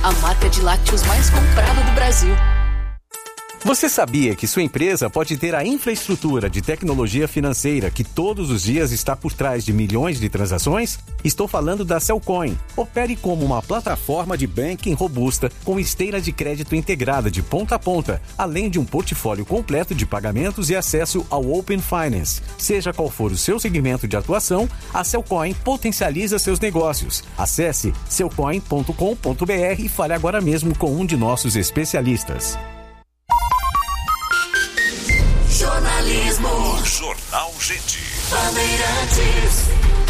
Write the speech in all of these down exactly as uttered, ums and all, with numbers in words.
a marca de lácteos mais comprada do Brasil. Você sabia que sua empresa pode ter a infraestrutura de tecnologia financeira que todos os dias está por trás de milhões de transações? Estou falando da Cellcoin. Opere como uma plataforma de banking robusta com esteira de crédito integrada de ponta a ponta, além de um portfólio completo de pagamentos e acesso ao Open Finance. Seja qual for o seu segmento de atuação, a Cellcoin potencializa seus negócios. Acesse cellcoin ponto com ponto b r e fale agora mesmo com um de nossos especialistas. Jornalismo. Jornal Gente. Bandeirantes.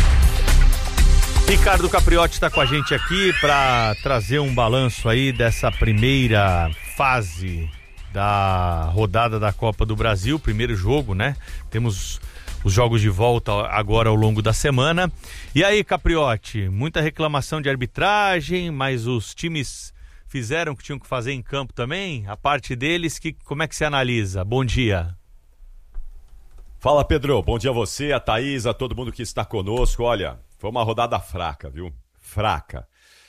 Ricardo Capriotti está com a gente aqui para trazer um balanço aí dessa primeira fase da rodada da Copa do Brasil, primeiro jogo, né? Temos os jogos de volta agora ao longo da semana. E aí, Capriotti, muita reclamação de arbitragem, mas os times fizeram o que tinham que fazer em campo também? A parte deles, que, como é que se analisa? Bom dia. Fala, Pedro, bom dia a você, a Thaís, a todo mundo que está conosco. Olha, foi uma rodada fraca, viu? Fraca.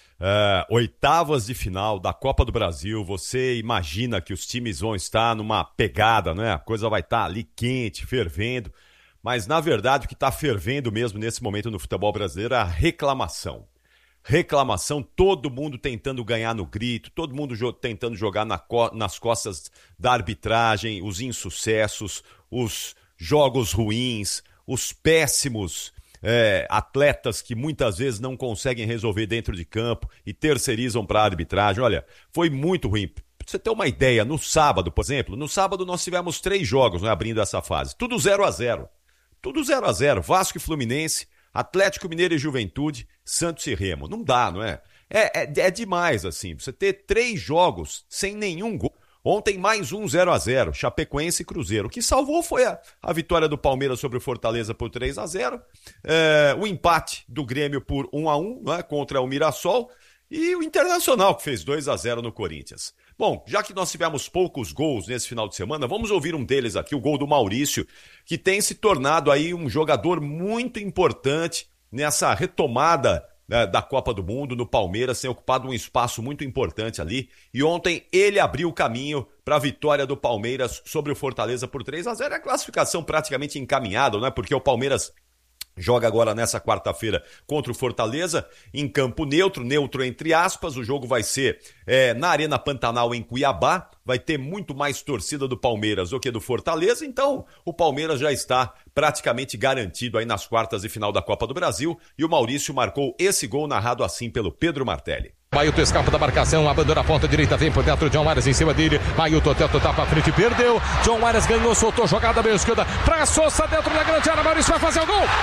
Uh, oitavas de final da Copa do Brasil, você imagina que os times vão estar numa pegada, né? A coisa vai estar ali quente, fervendo, mas na verdade o que está fervendo mesmo nesse momento no futebol brasileiro é a reclamação. Reclamação, todo mundo tentando ganhar no grito, todo mundo jo- tentando jogar na co- nas costas da arbitragem, os insucessos, os jogos ruins, os péssimos é, atletas que muitas vezes não conseguem resolver dentro de campo e terceirizam para a arbitragem. Olha, foi muito ruim. Pra você ter uma ideia, no sábado, por exemplo, no sábado nós tivemos três jogos, né, abrindo essa fase. Tudo zero a zero. Tudo zero a zero. Vasco e Fluminense, Atlético Mineiro e Juventude, Santos e Remo. Não dá, não é? É, é, é demais, assim. Você ter três jogos sem nenhum gol. Ontem mais um zero a zero, Chapecoense e Cruzeiro. O que salvou foi a, a vitória do Palmeiras sobre o Fortaleza por três a zero, é, o empate do Grêmio por um a um, né, contra o Mirassol, e o Internacional que fez dois a zero no Corinthians. Bom, já que nós tivemos poucos gols nesse final de semana, vamos ouvir um deles aqui, o gol do Maurício, que tem se tornado aí um jogador muito importante nessa retomada da Copa do Mundo, no Palmeiras, tem ocupado um espaço muito importante ali, e ontem ele abriu o caminho para a vitória do Palmeiras sobre o Fortaleza por três a zero, é a classificação praticamente encaminhada, né? Porque o Palmeiras joga agora nessa quarta-feira contra o Fortaleza, em campo neutro, neutro entre aspas, o jogo vai ser é, na Arena Pantanal em Cuiabá, vai ter muito mais torcida do Palmeiras do que do Fortaleza, então o Palmeiras já está praticamente garantido aí nas quartas de final da Copa do Brasil, e o Maurício marcou esse gol narrado assim pelo Pedro Martelli. Mailton escapa da marcação, abandona a ponta direita, vem por dentro, John Arias em cima dele, Mailton tenta tá pra frente, perdeu, John Arias ganhou, soltou, jogada meio esquerda, pra Sousa dentro da grande área, Maurício vai fazer o gol!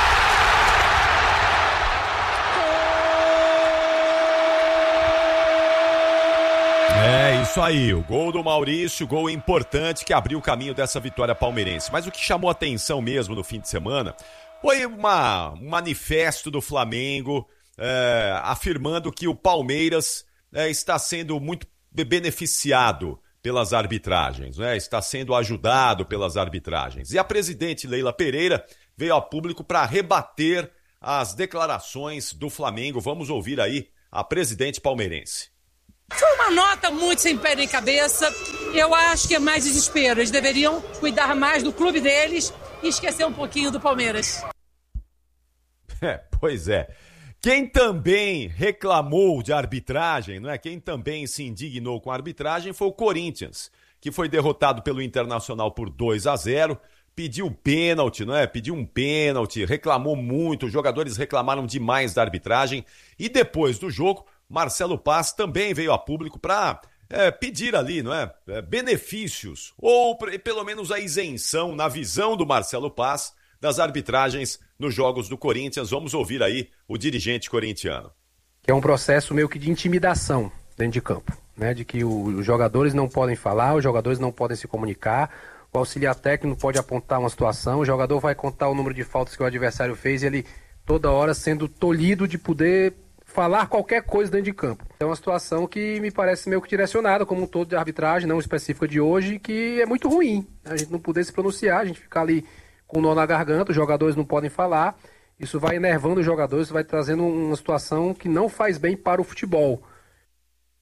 É isso aí, o gol do Maurício, gol importante que abriu o caminho dessa vitória palmeirense. Mas o que chamou atenção mesmo no fim de semana foi uma, um manifesto do Flamengo é, afirmando que o Palmeiras é, está sendo muito beneficiado pelas arbitragens, né? Está sendo ajudado pelas arbitragens. E a presidente Leila Pereira veio ao público para rebater as declarações do Flamengo. Vamos ouvir aí a presidente palmeirense. Foi uma nota muito sem pé nem cabeça. Eu acho que é mais desespero. Eles deveriam cuidar mais do clube deles e esquecer um pouquinho do Palmeiras. É, pois é. Quem também reclamou de arbitragem, não é? Quem também se indignou com a arbitragem foi o Corinthians, que foi derrotado pelo Internacional por dois a zero, pediu pênalti, não é? Pediu um pênalti, reclamou muito, os jogadores reclamaram demais da arbitragem, e depois do jogo, Marcelo Paz também veio a público para é, pedir ali, não é? É, benefícios, ou pelo menos a isenção, na visão do Marcelo Paz, das arbitragens nos jogos do Corinthians. Vamos ouvir aí o dirigente corintiano. Que é um processo meio que de intimidação dentro de campo, né? De que o, os jogadores não podem falar, os jogadores não podem se comunicar, o auxiliar técnico pode apontar uma situação, o jogador vai contar o número de faltas que o adversário fez e ele toda hora sendo tolhido de poder falar qualquer coisa dentro de campo. É uma situação que me parece meio que direcionada, como um todo de arbitragem, não específica de hoje, que é muito ruim. A gente não poder se pronunciar, a gente ficar ali com o nó na garganta, os jogadores não podem falar, isso vai enervando os jogadores, vai trazendo uma situação que não faz bem para o futebol.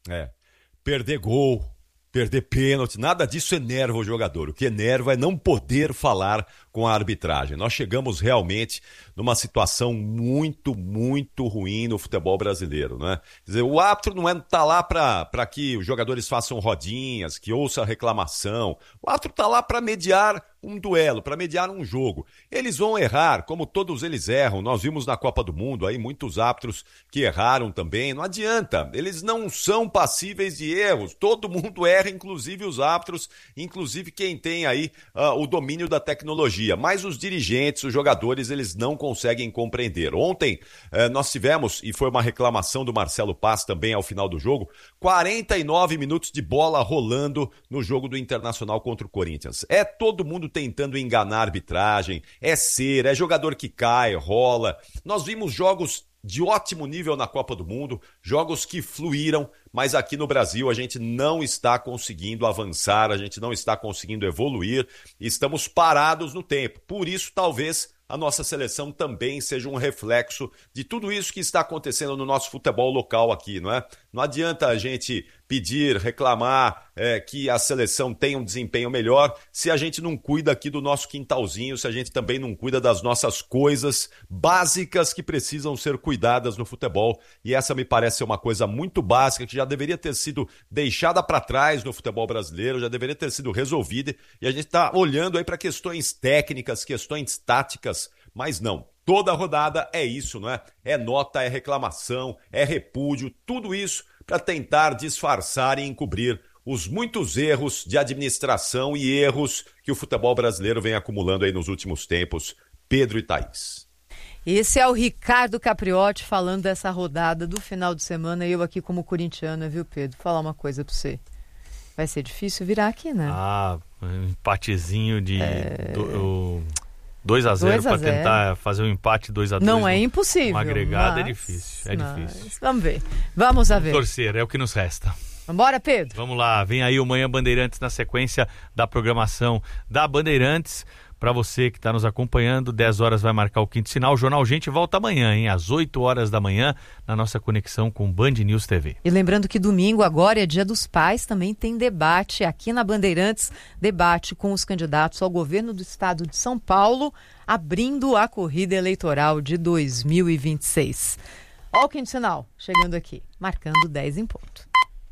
É. Perder gol, perder pênalti, nada disso enerva o jogador. O que enerva é não poder falar com a arbitragem. Nós chegamos realmente numa situação muito, muito ruim no futebol brasileiro, né? Quer dizer, o árbitro não está é, tá lá para que os jogadores façam rodinhas, que ouça reclamação. O árbitro está lá para mediar um duelo, para mediar um jogo. Eles vão errar, como todos eles erram. Nós vimos na Copa do Mundo aí muitos árbitros que erraram também. Não adianta, eles não são passíveis de erros. Todo mundo erra, inclusive os árbitros, inclusive quem tem aí uh, o domínio da tecnologia. Mas os dirigentes, os jogadores, eles não conseguem compreender. Ontem uh, nós tivemos, e foi uma reclamação do Marcelo Paz também ao final do jogo, quarenta e nove minutos de bola rolando no jogo do Internacional contra o Corinthians. É todo mundo tentando enganar a arbitragem, é cera, é jogador que cai, rola. Nós vimos jogos de ótimo nível na Copa do Mundo, jogos que fluíram, mas aqui no Brasil a gente não está conseguindo avançar, a gente não está conseguindo evoluir, estamos parados no tempo. Por isso, talvez a nossa seleção também seja um reflexo de tudo isso que está acontecendo no nosso futebol local aqui, não é? Não adianta a gente pedir, reclamar é, que a seleção tenha um desempenho melhor se a gente não cuida aqui do nosso quintalzinho, se a gente também não cuida das nossas coisas básicas que precisam ser cuidadas no futebol. E essa me parece ser uma coisa muito básica que já deveria ter sido deixada para trás no futebol brasileiro, já deveria ter sido resolvida. E a gente está olhando aí para questões técnicas, questões táticas, mas não. Toda rodada é isso, não é? É nota, é reclamação, é repúdio, tudo isso para tentar disfarçar e encobrir os muitos erros de administração e erros que o futebol brasileiro vem acumulando aí nos últimos tempos. Pedro e Thaís. Esse é o Ricardo Capriotti falando dessa rodada do final de semana, eu aqui como corintiana, viu, Pedro? Vou falar uma coisa para você. Vai ser difícil virar aqui, né? Ah, um empatezinho de... É... Do, o... dois a zero para tentar fazer um empate dois a dois. Não é impossível. Um agregado mas, é difícil, é mas, difícil. Vamos ver. Vamos a ver. Torcer, é o que nos resta. Vambora, Pedro. Vamos lá, vem aí o Manhã Bandeirantes na sequência da programação da Bandeirantes. Para você que está nos acompanhando, dez horas vai marcar o quinto sinal. O Jornal Gente volta amanhã, hein? Às oito horas da manhã, na nossa conexão com Band News T V. E lembrando que domingo agora é Dia dos Pais, também tem debate aqui na Bandeirantes, debate com os candidatos ao governo do estado de São Paulo, abrindo a corrida eleitoral de dois mil e vinte e seis. Ó o quinto sinal, chegando aqui, marcando dez em ponto.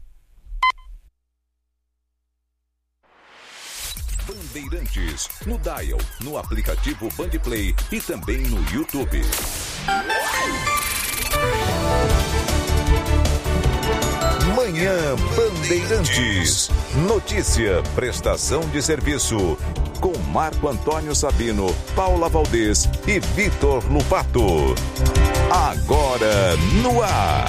Bandeirantes, no Dial, no aplicativo Bandplay e também no YouTube. Manhã Bandeirantes. Notícia, prestação de serviço. Com Marco Antônio Sabino, Paula Valdez e Vitor Lupato. Agora no ar.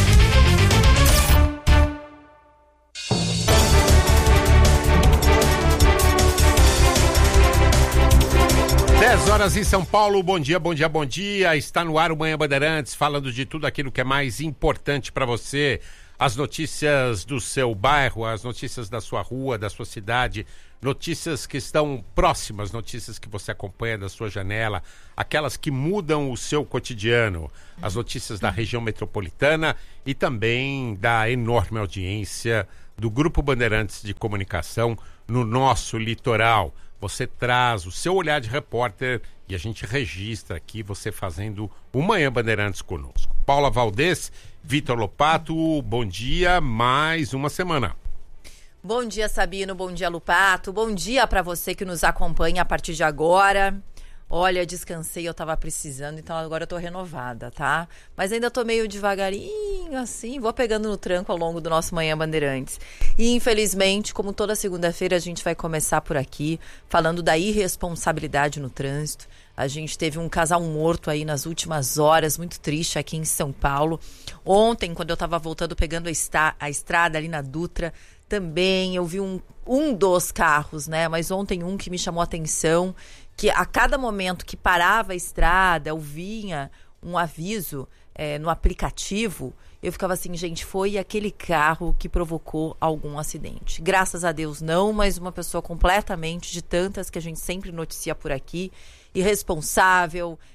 dez horas em São Paulo, bom dia, bom dia, bom dia. Está no ar o Manhã Bandeirantes, falando de tudo aquilo que é mais importante para você. As notícias do seu bairro, as notícias da sua rua, da sua cidade, notícias que estão próximas, notícias que você acompanha da sua janela, aquelas que mudam o seu cotidiano, as notícias da região metropolitana e também da enorme audiência do Grupo Bandeirantes de Comunicação no nosso litoral. Você traz o seu olhar de repórter e a gente registra aqui você fazendo o Manhã Bandeirantes conosco. Paula Valdez, Vitor Lupato, bom dia, mais uma semana. Bom dia, Sabino, bom dia, Lupato, bom dia para você que nos acompanha a partir de agora. Olha, descansei, eu tava precisando, então agora eu tô renovada, tá? Mas ainda tô meio devagarinho, assim, vou pegando no tranco ao longo do nosso Manhã Bandeirantes. E, infelizmente, como toda segunda-feira, a gente vai começar por aqui, falando da irresponsabilidade no trânsito. A gente teve um casal morto aí nas últimas horas, muito triste aqui em São Paulo. Ontem, quando eu tava voltando, pegando a, esta- a estrada ali na Dutra, também eu vi um, um dos carros, né? Mas ontem um que me chamou a atenção, que a cada momento que parava a estrada, eu vinha um aviso é, no aplicativo, eu ficava assim, gente, foi aquele carro que provocou algum acidente. Graças a Deus não, mas uma pessoa completamente, de tantas que a gente sempre noticia por aqui, irresponsável,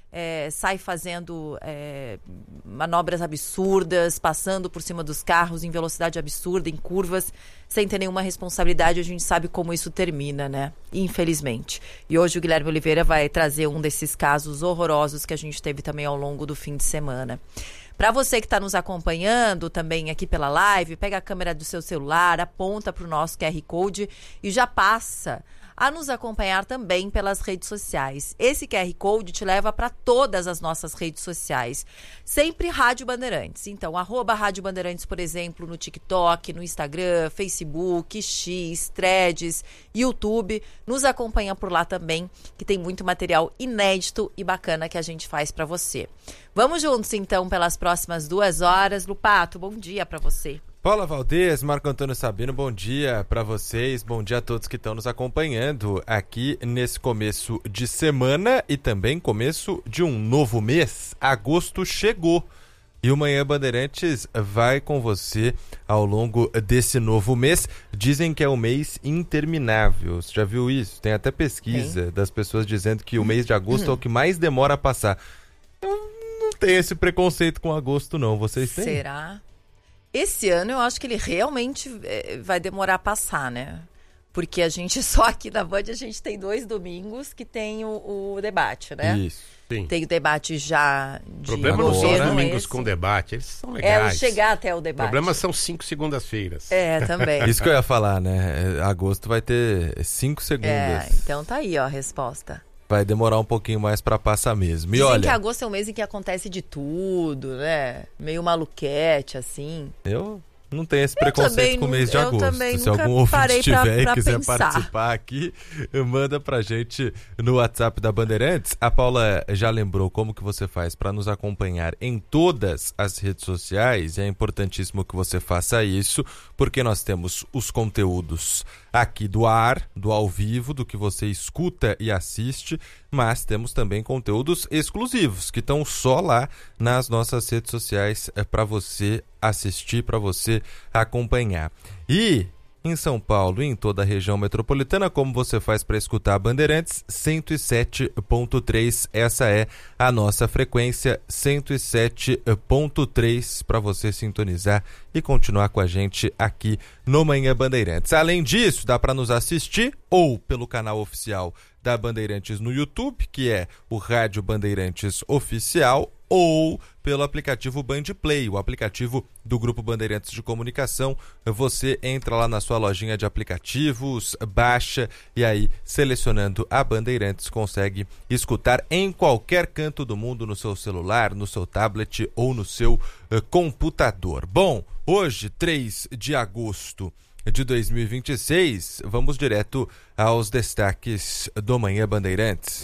é, sai fazendo é, manobras absurdas, passando por cima dos carros em velocidade absurda, em curvas, sem ter nenhuma responsabilidade. A gente sabe como isso termina, né? Infelizmente. E hoje o Guilherme Oliveira vai trazer um desses casos horrorosos que a gente teve também ao longo do fim de semana. Para você que está nos acompanhando também aqui pela live, pega a câmera do seu celular, aponta para o nosso Q R Code e já passa a nos acompanhar também pelas redes sociais. Esse Q R Code te leva para todas as nossas redes sociais. Sempre Rádio Bandeirantes. Então, arroba Rádio Bandeirantes, por exemplo, no TikTok, no Instagram, Facebook, X, Threads, YouTube. Nos acompanha por lá também, que tem muito material inédito e bacana que a gente faz para você. Vamos juntos, então, pelas próximas duas horas. Lupato, bom dia para você. Paula Valdez, Marco Antônio Sabino, bom dia para vocês, bom dia a todos que estão nos acompanhando aqui nesse começo de semana e também começo de um novo mês. Agosto chegou e o Manhã Bandeirantes vai com você ao longo desse novo mês. Dizem que é um mês interminável, você já viu isso? Tem até pesquisa Sim. das pessoas dizendo que o mês de agosto é o que mais demora a passar. Eu não tenho esse preconceito com agosto não, vocês têm? Será? Esse ano eu acho que ele realmente é, vai demorar a passar, né? Porque a gente, só aqui na Band, a gente tem dois domingos que tem o, o debate, né? Isso, sim. Tem o debate já de... O problema não são os domingos esse. com debate, eles são legais. É, chegar até o debate. O problema são cinco segundas-feiras. É, também. Isso que eu ia falar, né? Agosto vai ter cinco segundas. É, então tá aí, ó, a resposta. Vai demorar um pouquinho mais pra passar mesmo. E Dizem olha, que agosto é um mês em que acontece de tudo, né? Meio maluquete, assim. Eu não tenho esse eu preconceito com o mês de eu agosto. Também Se algum ouvinte tiver pra, pra e quiser pensar. participar aqui, manda pra gente no WhatsApp da Bandeirantes. A Paula já lembrou como que você faz para nos acompanhar em todas as redes sociais. É importantíssimo que você faça isso, porque nós temos os conteúdos aqui do ar, do ao vivo, do que você escuta e assiste, mas temos também conteúdos exclusivos que estão só lá nas nossas redes sociais é, para você assistir, para você acompanhar. E em São Paulo e em toda a região metropolitana, como você faz para escutar a Bandeirantes? cento e sete ponto três, essa é a nossa frequência, cento e sete ponto três, para você sintonizar e continuar com a gente aqui no Manhã Bandeirantes. Além disso, dá para nos assistir ou pelo canal oficial da Bandeirantes no YouTube, que é o Rádio Bandeirantes Oficial, ou pelo aplicativo Band Play, o aplicativo do Grupo Bandeirantes de Comunicação. Você entra lá na sua lojinha de aplicativos, baixa e aí, selecionando a Bandeirantes, consegue escutar em qualquer canto do mundo, no seu celular, no seu tablet ou no seu uh, computador. Bom, hoje, três de agosto de dois mil e vinte e seis, vamos direto aos destaques do Manhã Bandeirantes.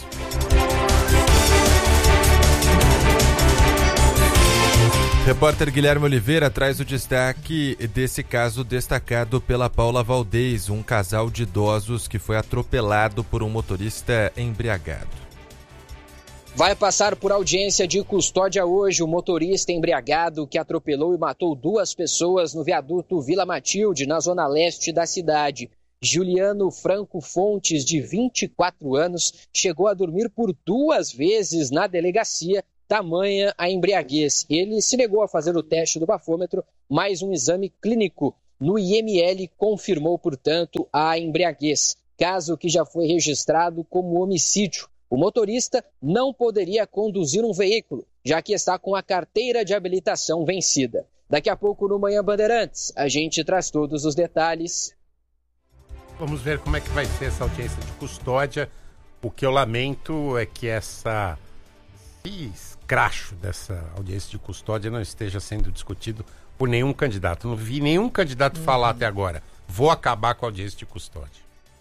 Repórter Guilherme Oliveira traz o destaque desse caso destacado pela Paula Valdez, um casal de idosos que foi atropelado por um motorista embriagado. Vai passar por audiência de custódia hoje o motorista embriagado que atropelou e matou duas pessoas no viaduto Vila Matilde, na zona leste da cidade. Juliano Franco Fontes, de vinte e quatro anos, chegou a dormir por duas vezes na delegacia, tamanha a embriaguez. Ele se negou a fazer o teste do bafômetro, mas um exame clínico no I M L confirmou, portanto, a embriaguez. Caso que já foi registrado como homicídio. O motorista não poderia conduzir um veículo, já que está com a carteira de habilitação vencida. Daqui a pouco no Manhã Bandeirantes, a gente traz todos os detalhes. Vamos ver como é que vai ser essa audiência de custódia. O que eu lamento é que essa... esse escracho dessa audiência de custódia não esteja sendo discutido por nenhum candidato. Não vi nenhum candidato uhum. falar até agora: vou acabar com a audiência de custódia.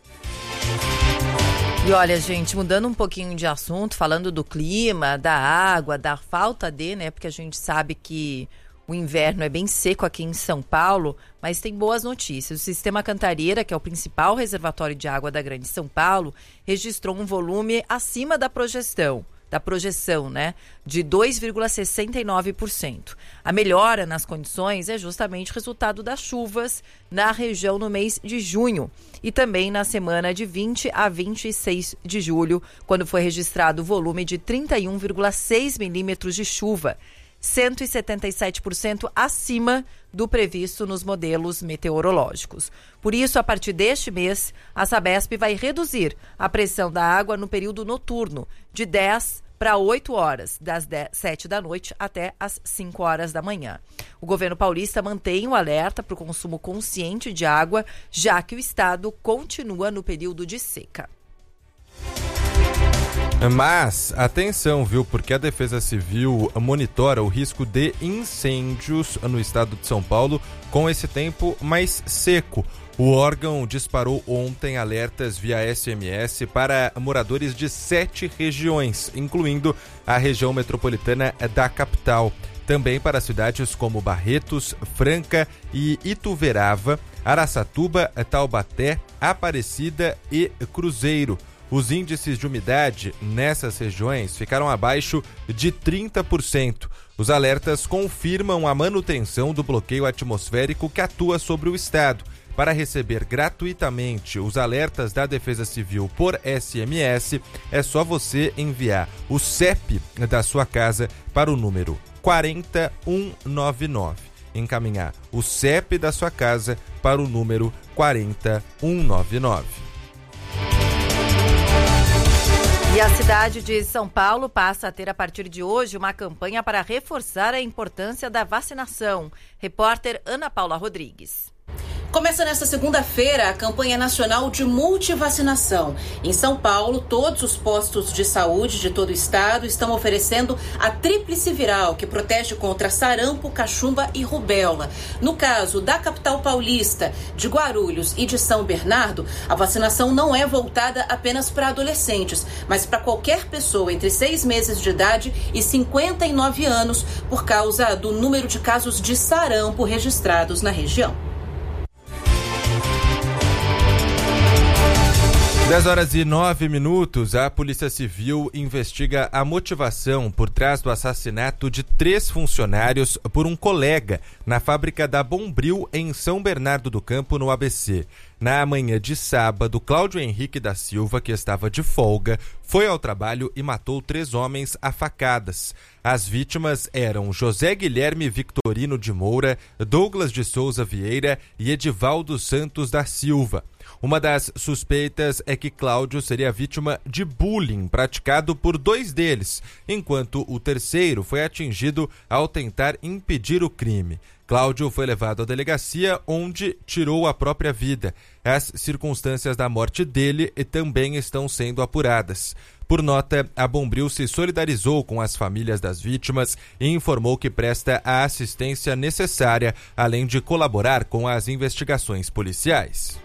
E olha, gente, mudando um pouquinho de assunto, falando do clima, da água, da falta de, né? Porque a gente sabe que o inverno é bem seco aqui em São Paulo, mas tem boas notícias. O Sistema Cantareira, que é o principal reservatório de água da Grande São Paulo, registrou um volume acima da projeção. da projeção, né, de dois vírgula sessenta e nove por cento. A melhora nas condições é justamente resultado das chuvas na região no mês de junho e também na semana de vinte a vinte e seis de julho, quando foi registrado o volume de trinta e um vírgula seis milímetros de chuva, cento e setenta e sete por cento acima do previsto nos modelos meteorológicos. Por isso, a partir deste mês, a Sabesp vai reduzir a pressão da água no período noturno, de dez para oito horas, das sete da noite até as cinco horas da manhã. O governo paulista mantém o alerta para o consumo consciente de água, já que o estado continua no período de seca. Mas, atenção, viu? Porque a Defesa Civil monitora o risco de incêndios no estado de São Paulo com esse tempo mais seco. O órgão disparou ontem alertas via S M S para moradores de sete regiões, incluindo a região metropolitana da capital. Também para cidades como Barretos, Franca e Ituverava, Araçatuba, Taubaté, Aparecida e Cruzeiro. Os índices de umidade nessas regiões ficaram abaixo de trinta por cento. Os alertas confirmam a manutenção do bloqueio atmosférico que atua sobre o estado. Para receber gratuitamente os alertas da Defesa Civil por S M S, é só você enviar o C E P da sua casa para o número quatro um nove nove. Encaminhar o C E P da sua casa para o número quatro um nove nove. E a cidade de São Paulo passa a ter a partir de hoje uma campanha para reforçar a importância da vacinação. Repórter Ana Paula Rodrigues. Começa nesta segunda-feira a campanha nacional de multivacinação. Em São Paulo, todos os postos de saúde de todo o estado estão oferecendo a tríplice viral, que protege contra sarampo, cachumba e rubéola. No caso da capital paulista, de Guarulhos e de São Bernardo, a vacinação não é voltada apenas para adolescentes, mas para qualquer pessoa entre seis meses de idade e cinquenta e nove anos, por causa do número de casos de sarampo registrados na região. dez horas e nove minutos, a Polícia Civil investiga a motivação por trás do assassinato de três funcionários por um colega na fábrica da Bombril, em São Bernardo do Campo, no A B C. Na manhã de sábado, Cláudio Henrique da Silva, que estava de folga, foi ao trabalho e matou três homens a facadas. As vítimas eram José Guilherme Victorino de Moura, Douglas de Souza Vieira e Edivaldo Santos da Silva. Uma das suspeitas é que Cláudio seria vítima de bullying praticado por dois deles, enquanto o terceiro foi atingido ao tentar impedir o crime. Cláudio foi levado à delegacia, onde tirou a própria vida. As circunstâncias da morte dele também estão sendo apuradas. Por nota, a Bombril se solidarizou com as famílias das vítimas e informou que presta a assistência necessária, além de colaborar com as investigações policiais.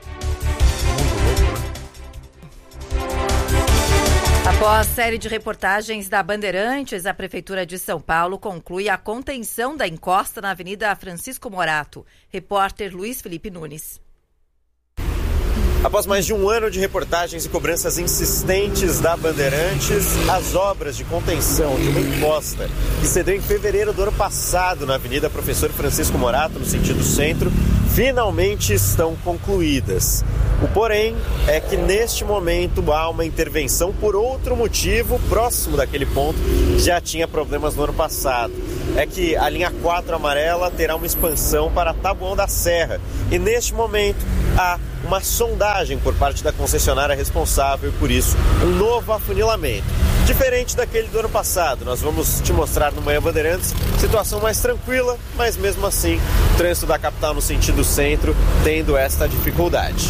Após série de reportagens da Bandeirantes, a Prefeitura de São Paulo conclui a contenção da encosta na Avenida Francisco Morato. Repórter Luiz Felipe Nunes. Após mais de um ano de reportagens e cobranças insistentes da Bandeirantes, as obras de contenção de uma encosta que cedeu em fevereiro do ano passado na Avenida Professor Francisco Morato, no sentido centro, finalmente estão concluídas. O porém é que neste momento há uma intervenção por outro motivo próximo daquele ponto que já tinha problemas no ano passado. É que a linha quatro amarela terá uma expansão para Taboão da Serra e neste momento há uma sondagem por parte da concessionária responsável e por isso um novo afunilamento. Diferente daquele do ano passado, nós vamos te mostrar no Manhã Bandeirantes, situação mais tranquila, mas mesmo assim, o trânsito da capital no sentido centro tendo esta dificuldade.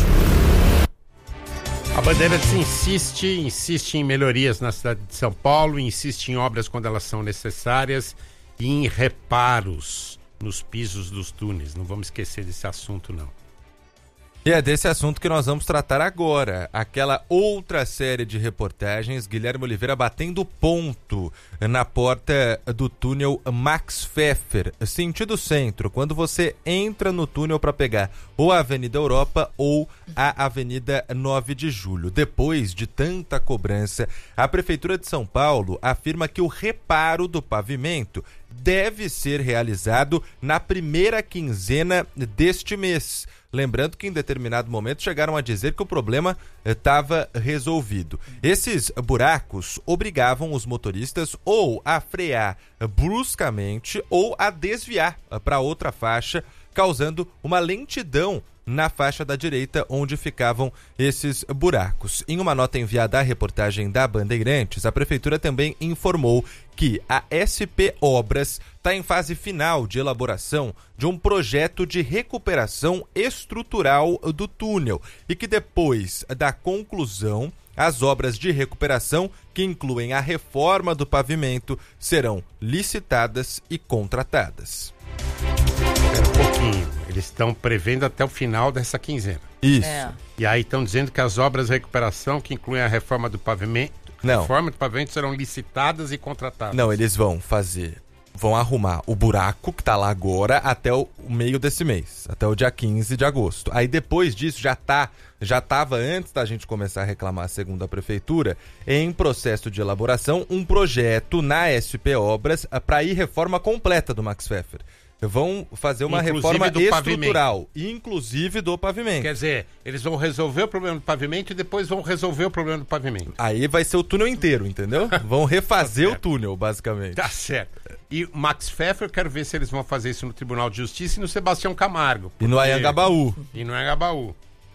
A Bandeirantes insiste, insiste em melhorias na cidade de São Paulo, insiste em obras quando elas são necessárias e em reparos nos pisos dos túneis. Não vamos esquecer desse assunto, não. E é desse assunto que nós vamos tratar agora. Aquela outra série de reportagens, Guilherme Oliveira batendo ponto na porta do túnel Max Pfeffer, sentido centro, quando você entra no túnel para pegar ou a Avenida Europa ou a Avenida nove de julho. Depois de tanta cobrança, a Prefeitura de São Paulo afirma que o reparo do pavimento deve ser realizado na primeira quinzena deste mês. Lembrando que em determinado momento chegaram a dizer que o problema estava resolvido. Esses buracos obrigavam os motoristas ou a frear bruscamente ou a desviar para outra faixa, causando uma lentidão na faixa da direita onde ficavam esses buracos. Em uma nota enviada à reportagem da Bandeirantes, a Prefeitura também informou que a S P Obras está em fase final de elaboração de um projeto de recuperação estrutural do túnel e que depois da conclusão, as obras de recuperação, que incluem a reforma do pavimento, serão licitadas e contratadas. Espera um pouquinho. Eles estão prevendo até o final dessa quinzena. Isso. É. E aí estão dizendo que as obras de recuperação, que incluem a reforma do pavimento, Não. reforma do pavimento, serão licitadas e contratadas. Não, eles vão fazer, vão arrumar o buraco que está lá agora até o meio desse mês, até o dia quinze de agosto. Aí depois disso já tá, já estava antes da gente começar a reclamar, segundo a Prefeitura, em processo de elaboração, um projeto na S P Obras para ir reforma completa do Max Pfeffer. Vão fazer uma inclusive reforma do estrutural, pavimento. Inclusive do pavimento. Quer dizer, eles vão resolver o problema do pavimento e depois vão resolver o problema do pavimento. Aí vai ser o túnel inteiro, entendeu? Vão refazer tá o túnel, basicamente. Tá certo. E o Max Pfeffer, eu quero ver se eles vão fazer isso no Tribunal de Justiça e no Sebastião Camargo. Porque... E no Anhangabaú. E no Anhangabaú.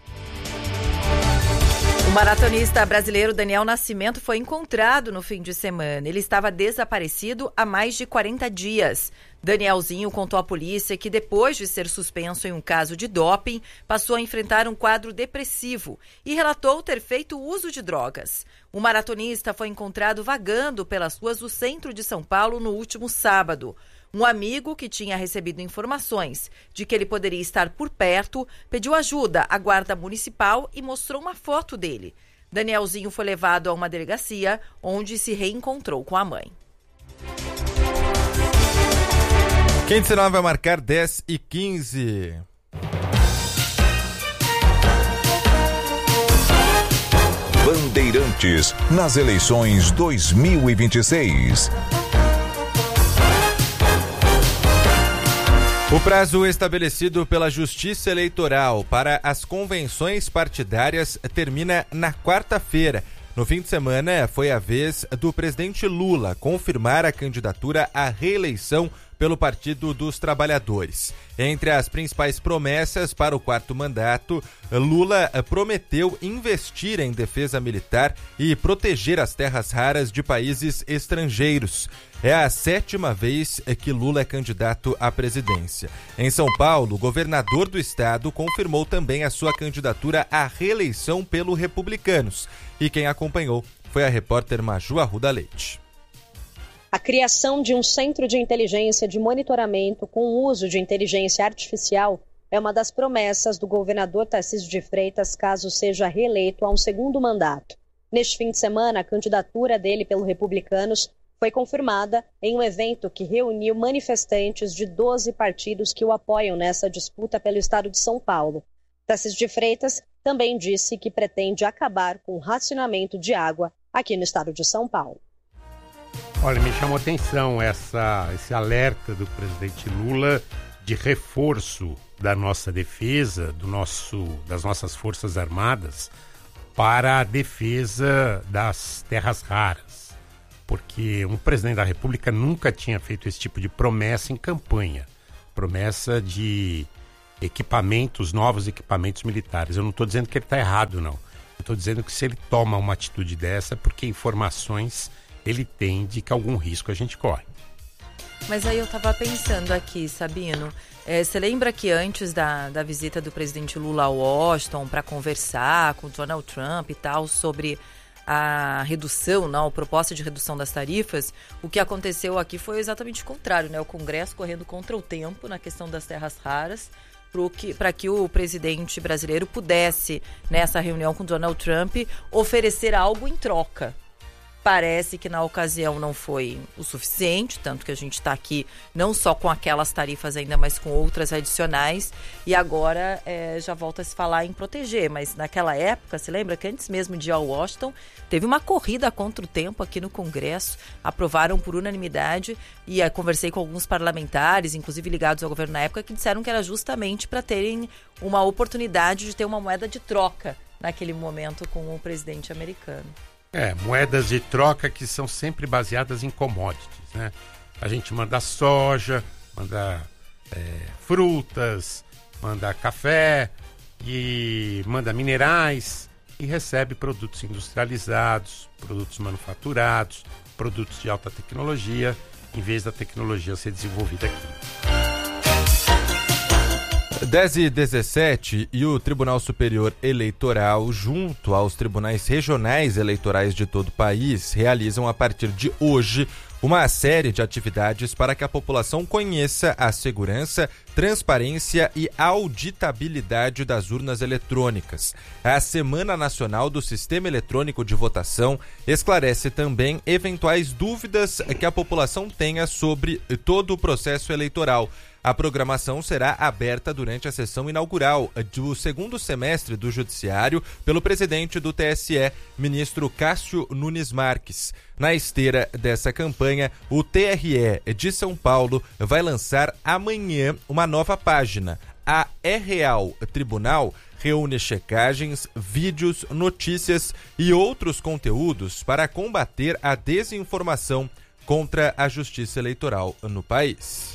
O maratonista brasileiro Daniel Nascimento foi encontrado no fim de semana. Ele estava desaparecido há mais de quarenta dias. Danielzinho contou à polícia que depois de ser suspenso em um caso de doping, passou a enfrentar um quadro depressivo e relatou ter feito uso de drogas. O maratonista foi encontrado vagando pelas ruas do centro de São Paulo no último sábado. Um amigo que tinha recebido informações de que ele poderia estar por perto pediu ajuda à guarda municipal e mostrou uma foto dele. Danielzinho foi levado a uma delegacia onde se reencontrou com a mãe. Quem de sinal vai marcar dez e quinze. Bandeirantes nas eleições dois mil e vinte e seis. O prazo estabelecido pela Justiça Eleitoral para as convenções partidárias termina na quarta-feira. No fim de semana, foi a vez do presidente Lula confirmar a candidatura à reeleição pelo Partido dos Trabalhadores. Entre as principais promessas para o quarto mandato, Lula prometeu investir em defesa militar e proteger as terras raras de países estrangeiros. É a sétima vez que Lula é candidato à presidência. Em São Paulo, o governador do estado confirmou também a sua candidatura à reeleição pelo Republicanos. E quem acompanhou foi a repórter Maju Arruda Leite. A criação de um centro de inteligência de monitoramento com o uso de inteligência artificial é uma das promessas do governador Tarcísio de Freitas caso seja reeleito a um segundo mandato. Neste fim de semana, a candidatura dele pelo Republicanos foi confirmada em um evento que reuniu manifestantes de doze partidos que o apoiam nessa disputa pelo estado de São Paulo. Tarcísio de Freitas também disse que pretende acabar com o racionamento de água aqui no estado de São Paulo. Olha, me chamou atenção essa, esse alerta do presidente Lula de reforço da nossa defesa, do nosso, das nossas Forças Armadas para a defesa das terras raras. Porque um presidente da República nunca tinha feito esse tipo de promessa em campanha. Promessa de equipamentos, novos equipamentos militares. Eu não estou dizendo que ele está errado, não. Eu estou dizendo que se ele toma uma atitude dessa é porque informações ele tem de que algum risco a gente corre. Mas aí eu estava pensando aqui, Sabino, é, você lembra que antes da, da visita do presidente Lula a Washington para conversar com Donald Trump e tal sobre a redução, não, a proposta de redução das tarifas, o que aconteceu aqui foi exatamente o contrário, né? O Congresso correndo contra o tempo na questão das terras raras, para que o presidente brasileiro pudesse, nessa reunião com Donald Trump, oferecer algo em troca. Parece que na ocasião não foi o suficiente, tanto que a gente está aqui não só com aquelas tarifas ainda, mas com outras adicionais. E agora é, já volta a se falar em proteger. Mas naquela época, se lembra que antes mesmo de ir a Washington, teve uma corrida contra o tempo aqui no Congresso. Aprovaram por unanimidade e aí, conversei com alguns parlamentares, inclusive ligados ao governo na época, que disseram que era justamente para terem uma oportunidade de ter uma moeda de troca naquele momento com o presidente americano. É, moedas de troca que são sempre baseadas em commodities, né? A gente manda soja, manda é, frutas, manda café e manda minerais e recebe produtos industrializados, produtos manufaturados, produtos de alta tecnologia, em vez da tecnologia ser desenvolvida aqui. dez e dezessete e o Tribunal Superior Eleitoral, junto aos tribunais regionais eleitorais de todo o país, realizam a partir de hoje uma série de atividades para que a população conheça a segurança, transparência e auditabilidade das urnas eletrônicas. A Semana Nacional do Sistema Eletrônico de Votação esclarece também eventuais dúvidas que a população tenha sobre todo o processo eleitoral. A programação será aberta durante a sessão inaugural do segundo semestre do Judiciário pelo presidente do T S E, ministro Cássio Nunes Marques. Na esteira dessa campanha, o T R E de São Paulo vai lançar amanhã uma nova página. A E-Real Tribunal reúne checagens, vídeos, notícias e outros conteúdos para combater a desinformação contra a justiça eleitoral no país.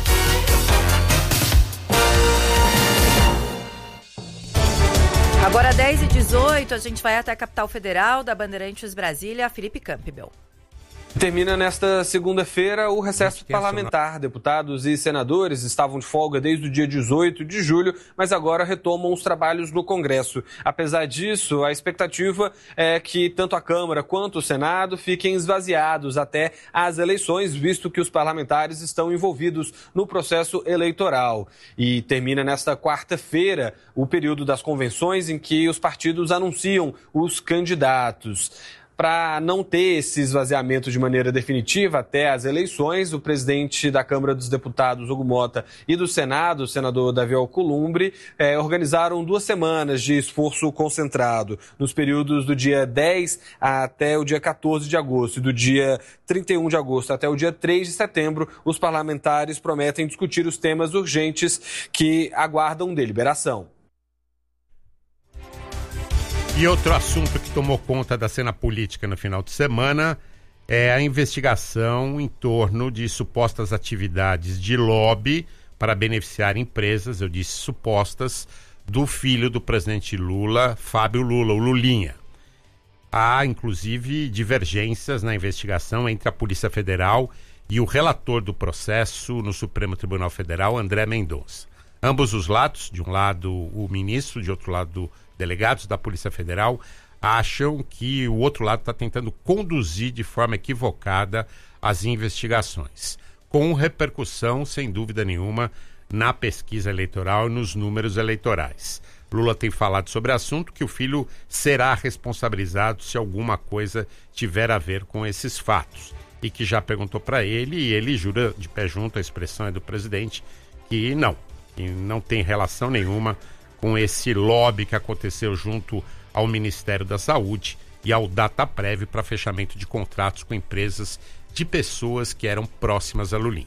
Agora dez e dezoito, a gente vai até a capital federal da Bandeirantes Brasília, Felipe Campbell. Termina nesta segunda-feira o recesso parlamentar. Deputados e senadores estavam de folga desde o dia dezoito de julho, mas agora retomam os trabalhos no Congresso. Apesar disso, a expectativa é que tanto a Câmara quanto o Senado fiquem esvaziados até as eleições, visto que os parlamentares estão envolvidos no processo eleitoral. E termina nesta quarta-feira o período das convenções em que os partidos anunciam os candidatos. Para não ter esse esvaziamento de maneira definitiva até as eleições, o presidente da Câmara dos Deputados, Hugo Mota, e do Senado, o senador Davi Alcolumbre, eh, organizaram duas semanas de esforço concentrado, nos períodos do dia dez até o dia quatorze de agosto e do dia trinta e um de agosto até o dia três de setembro, os parlamentares prometem discutir os temas urgentes que aguardam deliberação. E outro assunto que tomou conta da cena política no final de semana é a investigação em torno de supostas atividades de lobby para beneficiar empresas, eu disse supostas, do filho do presidente Lula, Fábio Lula, o Lulinha. Há, inclusive, divergências na investigação entre a Polícia Federal e o relator do processo no Supremo Tribunal Federal, André Mendonça. Ambos os lados, de um lado o ministro, de outro lado delegados da Polícia Federal, acham que o outro lado está tentando conduzir de forma equivocada as investigações, com repercussão, sem dúvida nenhuma, na pesquisa eleitoral e nos números eleitorais. Lula tem falado sobre o assunto, que o filho será responsabilizado se alguma coisa tiver a ver com esses fatos, e que já perguntou para ele, e ele jura de pé junto, a expressão é do presidente, que não, que não tem relação nenhuma com esse lobby que aconteceu junto ao Ministério da Saúde e ao Dataprev para fechamento de contratos com empresas de pessoas que eram próximas a Lulinha.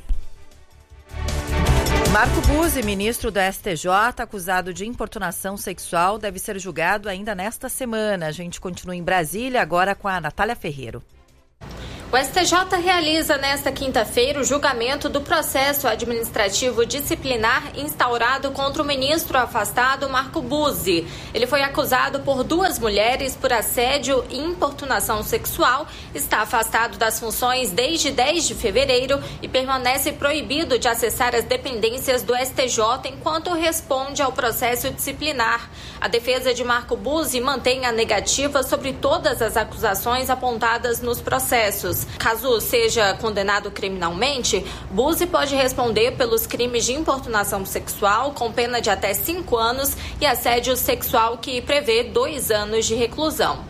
Marco Buzzi, ministro do S T J, acusado de importunação sexual, deve ser julgado ainda nesta semana. A gente continua em Brasília, agora com a Natália Ferreiro. O S T J realiza nesta quinta-feira o julgamento do processo administrativo disciplinar instaurado contra o ministro afastado Marco Buzzi. Ele foi acusado por duas mulheres por assédio e importunação sexual, está afastado das funções desde dez de fevereiro e permanece proibido de acessar as dependências do S T J enquanto responde ao processo disciplinar. A defesa de Marco Buzzi mantém a negativa sobre todas as acusações apontadas nos processos. anos. Caso seja condenado criminalmente, Buzzi pode responder pelos crimes de importunação sexual com pena de até cinco anos e assédio sexual que prevê dois anos de reclusão.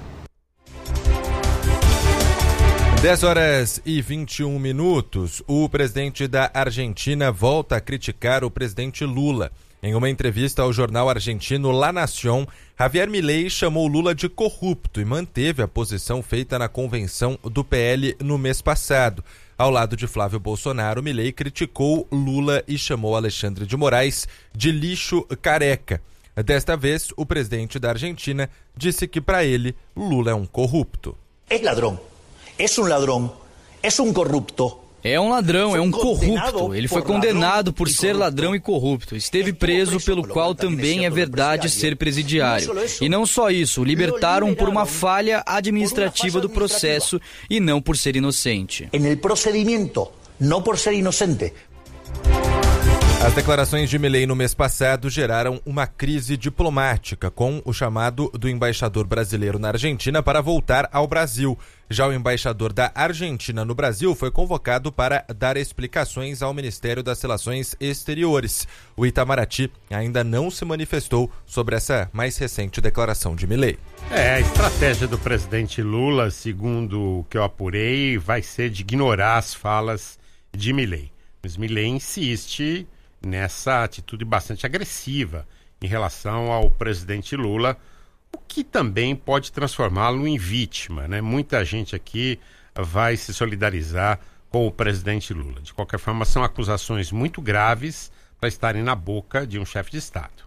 dez horas e vinte e um minutos. O presidente da Argentina volta a criticar o presidente Lula. Em uma entrevista ao jornal argentino La Nación, Javier Milei chamou Lula de corrupto e manteve a posição feita na convenção do P L no mês passado. Ao lado de Flávio Bolsonaro, Milei criticou Lula e chamou Alexandre de Moraes de lixo careca. Desta vez, o presidente da Argentina disse que para ele, Lula é um corrupto. É ladrão. É um ladrão, é um corrupto. É um ladrão, é um corrupto. Ele foi condenado por ser ladrão e corrupto. Esteve preso, pelo qual também é verdade ser presidiário. E não só isso, o libertaram por uma falha administrativa do processo e não por ser inocente. No procedimento, não por ser inocente. As declarações de Milei no mês passado geraram uma crise diplomática com o chamado do embaixador brasileiro na Argentina para voltar ao Brasil. Já o embaixador da Argentina no Brasil foi convocado para dar explicações ao Ministério das Relações Exteriores. O Itamaraty ainda não se manifestou sobre essa mais recente declaração de Milei. É, a estratégia do presidente Lula, segundo o que eu apurei, vai ser de ignorar as falas de Milei. Mas Milei insiste nessa atitude bastante agressiva em relação ao presidente Lula, o que também pode transformá-lo em vítima, né? Muita gente aqui vai se solidarizar com o presidente Lula. De qualquer forma, são acusações muito graves para estarem na boca de um chefe de Estado.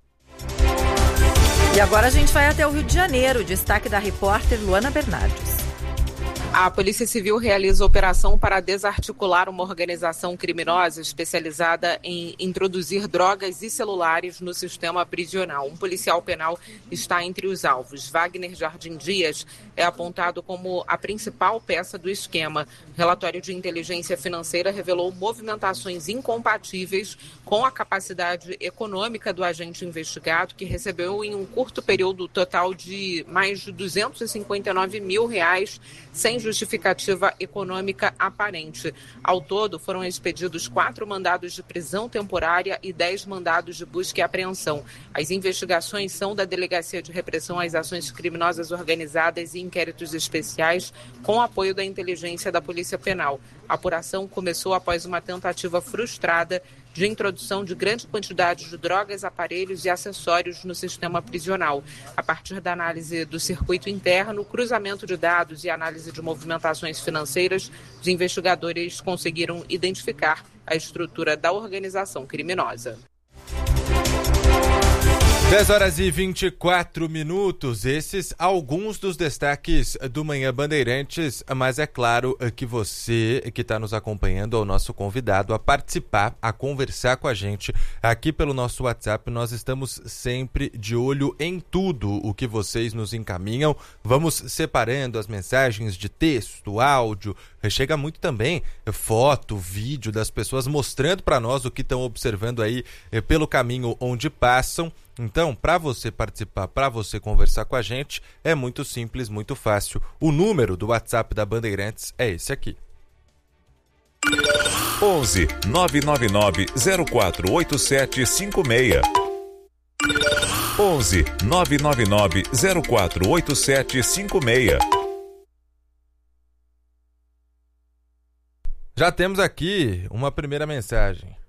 E agora a gente vai até o Rio de Janeiro. Destaque da repórter Luana Bernardes. A Polícia Civil realiza operação para desarticular uma organização criminosa especializada em introduzir drogas e celulares no sistema prisional. Um policial penal está entre os alvos. Wagner Jardim Dias é apontado como a principal peça do esquema. O relatório de inteligência financeira revelou movimentações incompatíveis com a capacidade econômica do agente investigado, que recebeu em um curto período total de mais de duzentos e cinquenta e nove mil reais sem justificativa econômica aparente. Ao todo, foram expedidos quatro mandados de prisão temporária e dez mandados de busca e apreensão. As investigações são da Delegacia de Repressão às Ações Criminosas Organizadas e Inquéritos Especiais, com apoio da inteligência da Polícia Penal. A apuração começou após uma tentativa frustrada de introdução de grande quantidade de drogas, aparelhos e acessórios no sistema prisional. A partir da análise do circuito interno, cruzamento de dados e análise de movimentações financeiras, os investigadores conseguiram identificar a estrutura da organização criminosa. dez horas e vinte e quatro minutos, esses alguns dos destaques do Manhã Bandeirantes, mas é claro que você que está nos acompanhando é o nosso convidado a participar, a conversar com a gente aqui pelo nosso WhatsApp. Nós estamos sempre de olho em tudo o que vocês nos encaminham. Vamos separando as mensagens de texto, áudio, chega muito também foto, vídeo das pessoas mostrando para nós o que estão observando aí pelo caminho onde passam. Então, para você participar, para você conversar com a gente, é muito simples, muito fácil. O número do WhatsApp da Bandeirantes é esse aqui. onze nove nove nove zero quatro oito sete cinco seis. onze nove nove nove zero quatro oito sete cinco seis. Já temos aqui uma primeira mensagem.